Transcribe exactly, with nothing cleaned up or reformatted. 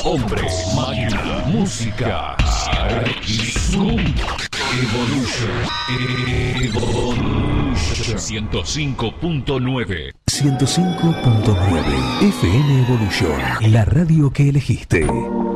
Hombre, máquina, música, Zoom, Evolution, Evolution, ciento cinco punto nueve. ciento cinco punto nueve F M Evolution, la radio que elegiste.